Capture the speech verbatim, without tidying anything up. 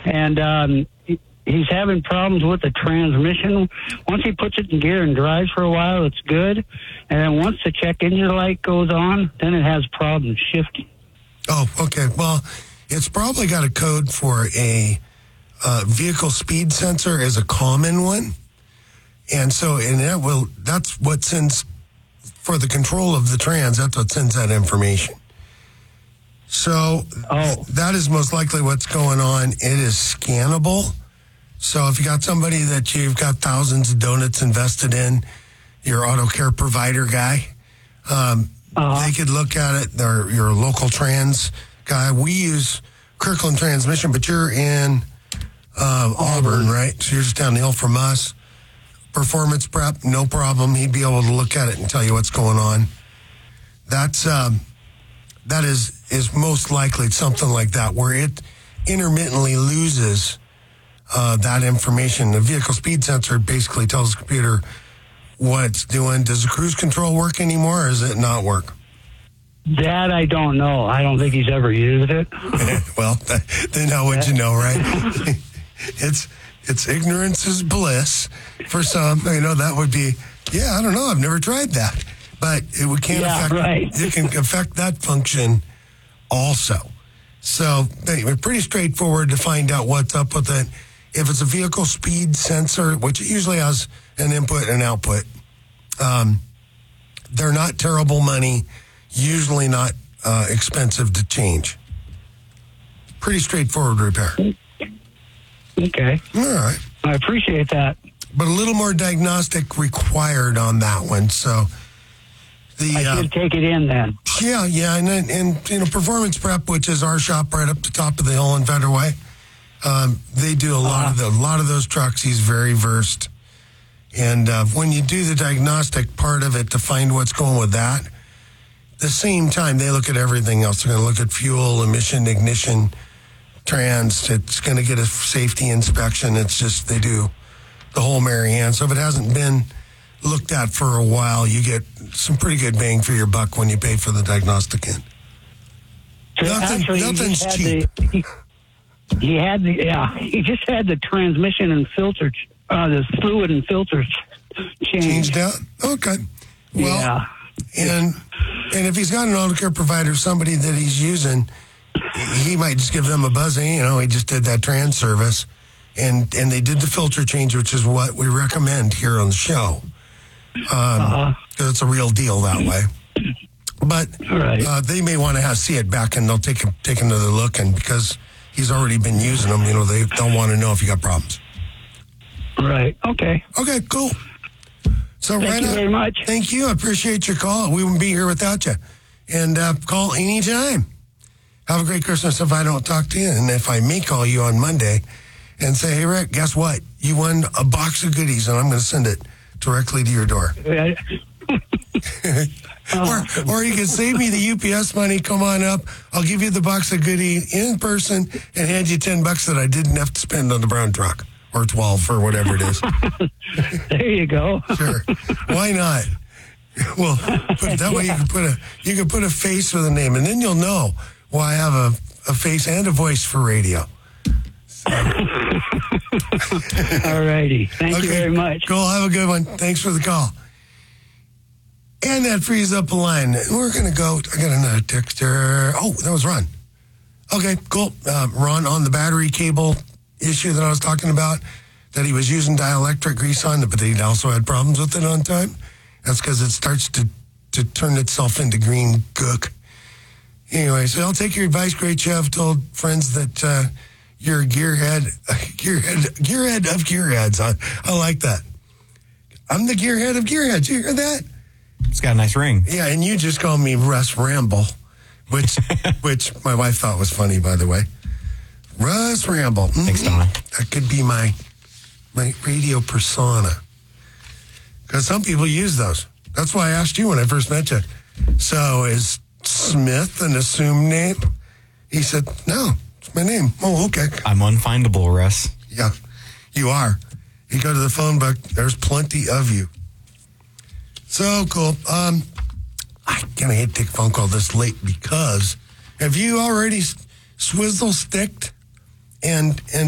and um, he, he's having problems with the transmission. Once he puts it in gear and drives for a while, it's good. And then once the check engine light goes on, then it has problems shifting. Oh, okay. Well, it's probably got a code for a uh, vehicle speed sensor as a common one. And so, and that will, that's what sends, for the control of the trans, that's what sends that information. So oh. that is most likely what's going on. It is scannable. So if you got somebody that you've got thousands of donuts invested in, your auto care provider guy, um, uh-huh. they could look at it. They're your local trans guy. We use Kirkland Transmission, but you're in uh, Auburn, right? So you're just down the hill from us. Performance Prep, no problem. He'd be able to look at it and tell you what's going on. That's um, that is is most likely something like that, where it intermittently loses uh, that information. The vehicle speed sensor basically tells the computer what it's doing. Does the cruise control work anymore, or does it not work? That I don't know. I don't think he's ever used it. Well, then how would you know, right? it's it's ignorance is bliss for some. You know, that would be, yeah, I don't know. I've never tried that. But it would can yeah, affect right. it can affect that function also. So anyway, pretty straightforward to find out what's up with it. If it's a vehicle speed sensor, which it usually has an input and output, um, they're not terrible money, usually not uh, expensive to change. Pretty straightforward repair. Okay. All right. I appreciate that. But a little more diagnostic required on that one. So the I should uh, take it in then. Yeah, yeah, and and you know, Performance Prep, which is our shop right up the top of the hill in Federway, um, they do a lot uh-huh. of the, a lot of those trucks. He's very versed, and uh, when you do the diagnostic part of it to find what's going with that, at the same time they look at everything else. They're going to look at fuel, emission, ignition, trans. It's going to get a safety inspection. It's just they do the whole Marianne. So if it hasn't been looked at for a while, you get some pretty good bang for your buck when you pay for the diagnostic in. So Nothing, actually, nothing's he cheap. The, he, he had the yeah. He just had the transmission and filter, uh, the fluid and filters changed. Changed out. Okay. Well, yeah. and and if he's got an auto care provider, somebody that he's using, he might just give them a buzz. You know, he just did that trans service, and and they did the filter change, which is what we recommend here on the show. Um, uh-huh. Cause it's a real deal that way. But right. uh, they may want to have see it back, and they'll take a, take another look. And because he's already been using them, you know, they don't want to know if you got problems. Right. Okay. Okay. Cool. So thank right you on. very much. Thank you. I appreciate your call. We wouldn't be here without you. And uh, call anytime. Have a great Christmas if I don't talk to you, and if I may call you on Monday and say, "Hey Rick, guess what? You won a box of goodies, and I'm going to send it directly to your door." or, or you can save me the U P S money. Come on up. I'll give you the box of goodie in person and hand you ten bucks that I didn't have to spend on the brown truck, or twelve, or whatever it is. There you go. Sure. Why not? Well, put it that way you can put a you can put a face with a name, and then you'll know why I have a, a face and a voice for radio. So. All righty. Thank okay. you very much. Cool. Have a good one. Thanks for the call. And that frees up a line. We're going to go. I got another text here. Oh, that was Ron. Okay, cool. Uh, Ron, on the battery cable issue that I was talking about, that he was using dielectric grease on it, but he also had problems with it on time. That's because it starts to, to turn itself into green gook. Anyway, so I'll take your advice. Great show. I've told friends that uh, you're a gearhead, a gearhead, gearhead of gearheads. I, I like that. I'm the gearhead of gearheads. You hear that? It's got a nice ring. Yeah, and you just called me Russ Ramble, which which my wife thought was funny, by the way. Russ Ramble. Mm-hmm. Thanks, Donna. That could be my my radio persona. Because some people use those. That's why I asked you when I first met you. So is Smith an assumed name? He said, no, it's my name. Oh, okay. I'm unfindable, Russ. Yeah, you are. You go to the phone book, there's plenty of you. So cool. Um, I can't hate to take a phone call this late because have you already swizzle sticked and and